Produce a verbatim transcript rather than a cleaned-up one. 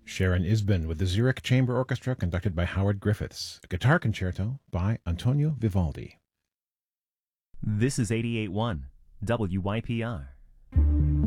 Sharon Isbin with the Zurich Chamber Orchestra conducted by Howard Griffiths, a guitar concerto by Antonio Vivaldi. This is eighty-eight point one W Y P R.